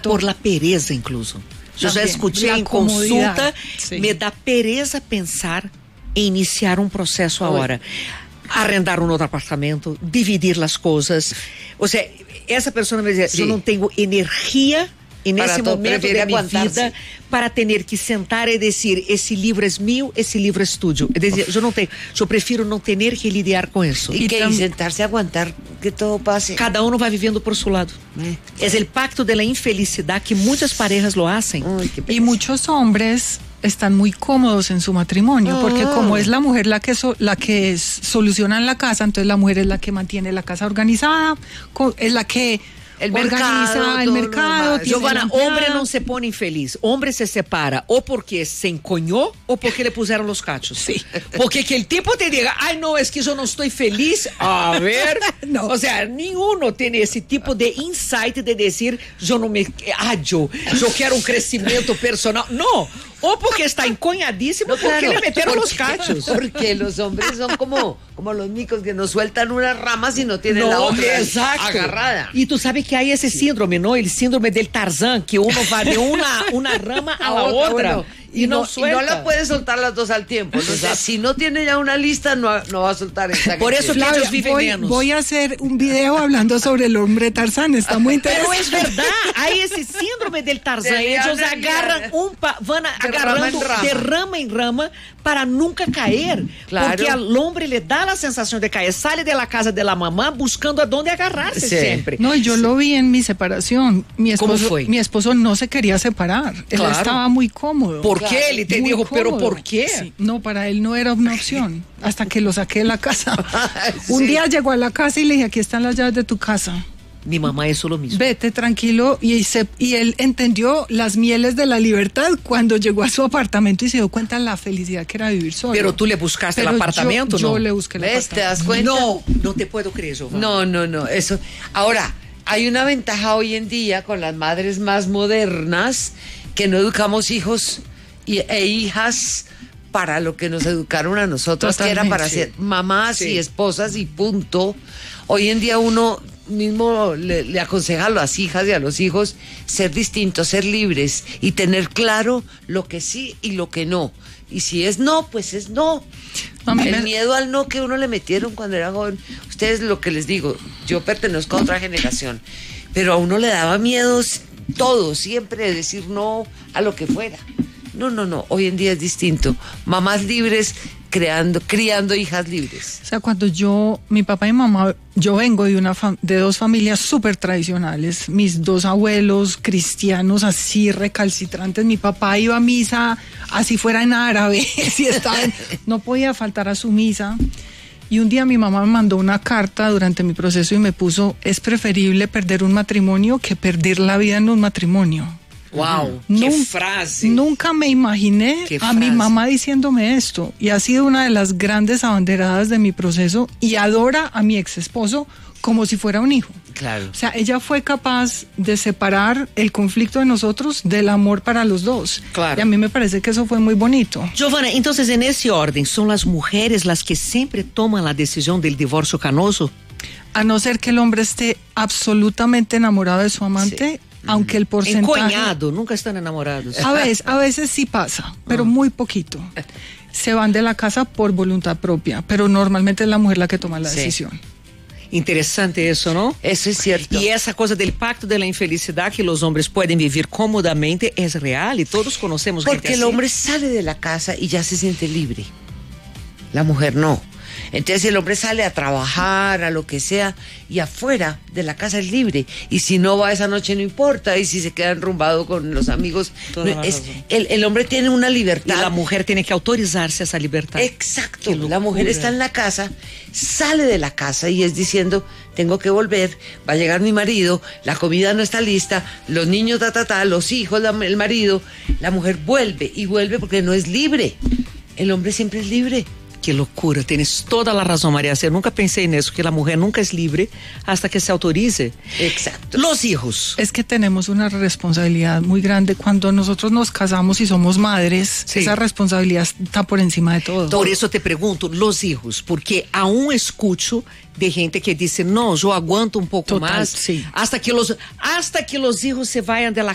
por la pereza incluso. Yo já escutei em consulta, me dá pereza pensar em iniciar um processo agora. Arrendar um outro apartamento, dividir as coisas. Ou seja, essa pessoa me diz, eu não tenho energia nesse momento da minha vida para ter que sentar e dizer, esse livro é meu, esse livro é tuyo. Eu prefiro não ter que lidiar com isso. E sentar-se a aguantar que todo passe. Cada um vai vivendo por seu lado. É o pacto da infelicidade que muitas parejas lo hacen. Y muchos hombres están muy cómodos en su matrimonio, porque como es la mujer la que soluciona en la casa, entonces la mujer es la que mantiene la casa organizada, es la que organiza el mercado. Giovana, homem não se põe infeliz. Homem se separa ou porque se enconhou ou porque le puseram os cachos. Sí. Porque que el tipo te diga, ai não, es que eu não estou feliz. A ver, no. O sea, nenhum tem esse tipo de insight de dizer, eu não me eu quero um crescimento personal. Não. O porque está encoñadísimo, no, porque le metieron los cachos. Porque los hombres son como los micos que nos sueltan unas ramas y no tienen la otra agarrada. Y tú sabes que hay ese síndrome, ¿no? El síndrome del Tarzán, que uno va de una rama a la otra. Bueno, y no la puede soltar las dos al tiempo. Entonces, si no tiene ya una lista, no va a soltar esa. Por eso Flavia, ellos viven menos. Voy a hacer un video hablando sobre el hombre Tarzán. Está muy interesante. Pero es verdad, hay ese síndrome del Tarzán. Ellos agarran van agarrando de rama en rama para nunca caer. Claro. Porque al hombre le da la sensación de caer. Sale de la casa de la mamá buscando a dónde agarrarse siempre. No, y yo lo vi en mi separación. ¿Cómo fue? Mi esposo no se quería separar. Él estaba muy cómodo. ¿Por qué? Él te dijo, ¿pero por qué? Sí. No, para él no era una opción. Hasta que lo saqué de la casa. Un día llegó a la casa y le dije, aquí están las llaves de tu casa. Mi mamá hizo lo mismo. Vete tranquilo. Y él entendió las mieles de la libertad cuando llegó a su apartamento y se dio cuenta de la felicidad que era vivir solo. Pero tú le buscaste el apartamento, ¿no? Yo le busqué el apartamento. ¿Te das cuenta? No te puedo creer, Giovanna. No, eso. Ahora, hay una ventaja hoy en día con las madres más modernas que no educamos hijos e hijas para lo que nos educaron a nosotros, que era para ser mamás y esposas y punto. Hoy en día uno mismo le aconseja a las hijas y a los hijos ser distintos, ser libres y tener claro lo que sí y lo que no. Y si es no, pues es no. El miedo al no que uno le metieron cuando era joven. Ustedes, lo que les digo, yo pertenezco a otra generación, pero a uno le daba miedo todo, siempre decir no a lo que fuera. No, hoy en día es distinto. Mamás libres criando hijas libres. O sea, cuando mi papá y mamá, yo vengo de dos familias súper tradicionales. Mis dos abuelos cristianos así recalcitrantes. Mi papá iba a misa así fuera en árabe. No podía faltar a su misa. Y un día mi mamá me mandó una carta durante mi proceso y me puso, es preferible perder un matrimonio que perder la vida en un matrimonio. ¡Wow! ¡Qué frase! Nunca me imaginé a mi mamá diciéndome esto. Y ha sido una de las grandes abanderadas de mi proceso y adora a mi ex esposo como si fuera un hijo. Claro. O sea, ella fue capaz de separar el conflicto de nosotros del amor para los dos. Claro. Y a mí me parece que eso fue muy bonito. Giovana, entonces en ese orden, ¿son las mujeres las que siempre toman la decisión del divorcio canoso? A no ser que el hombre esté absolutamente enamorado de su amante. Sí. Aunque el porcentaje... Encoñado, nunca están enamorados. A veces sí pasa, pero muy poquito. Se van de la casa por voluntad propia, pero normalmente es la mujer la que toma la decisión. Interesante eso, ¿no? Eso es cierto. Y esa cosa del pacto de la infelicidad que los hombres pueden vivir cómodamente es real y todos conocemos gente porque el hombre sale de la casa y ya se siente libre. La mujer no. Entonces el hombre sale a trabajar, a lo que sea, y afuera de la casa es libre. Y si no va esa noche no importa, y si se queda enrumbado con los amigos. El hombre tiene una libertad. Y la mujer tiene que autorizarse esa libertad. Exacto. La mujer está en la casa, sale de la casa y es diciendo, tengo que volver, va a llegar mi marido, la comida no está lista, los niños, los hijos, el marido. La mujer vuelve y vuelve porque no es libre. El hombre siempre es libre. Qué locura, tienes toda la razón, María. Yo nunca pensé en eso, que la mujer nunca es libre hasta que se autorice. Exacto. Los hijos. Es que tenemos una responsabilidad muy grande. Cuando nosotros nos casamos y somos madres, esa responsabilidad está por encima de todo. Por eso te pregunto, los hijos, porque aún escucho de gente que dice, no, yo aguanto un poco más hasta que los hijos se vayan de la